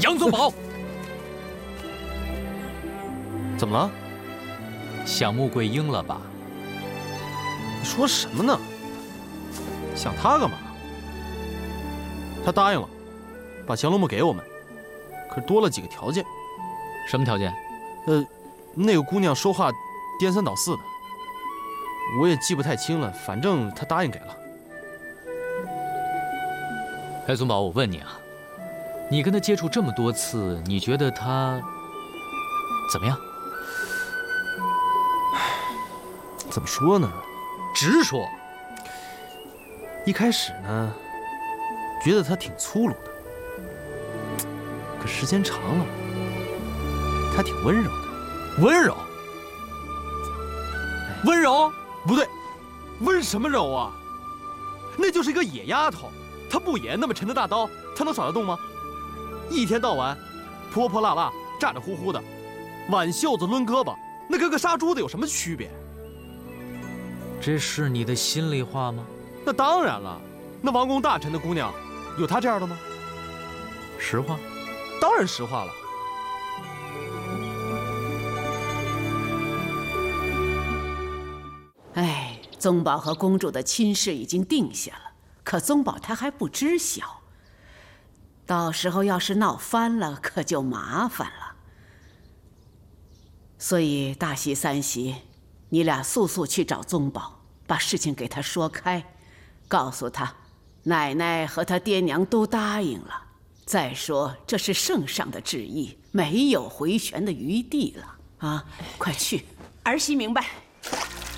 杨宗保， 怎么了？ 想穆桂英了吧？ 你说什么呢？想他干嘛？他答应了，把降龙木给我们，可是多了几个条件。 什么条件？ 那个姑娘说话颠三倒四的，我也记不太清了，反正她答应给了。 哎，宗保，我问你啊，你跟她接触这么多次，你觉得她怎么样？ 怎么说呢？ 直说。 一开始呢，觉得她挺粗鲁的，可时间长了，她挺温柔的。 温柔？温柔？ 不对，温什么柔啊？那就是一个野丫头，她不也那么沉的大刀，她能耍得动吗？一天到晚泼泼辣辣、咋咋呼呼的，挽袖子抡胳膊，那跟个杀猪的有什么区别？ 这是你的心里话吗？ 那当然了，那王公大臣的姑娘，有她这样的吗？ 实话？ 当然实话了。 哎，宗保和公主的亲事已经定下了，可宗保他还不知晓。到时候要是闹翻了，可就麻烦了。所以大喜三喜，你俩速速去找宗保，把事情给他说开，告诉他，奶奶和他爹娘都答应了。再说这是圣上的旨意，没有回旋的余地了啊！快去。 儿媳明白。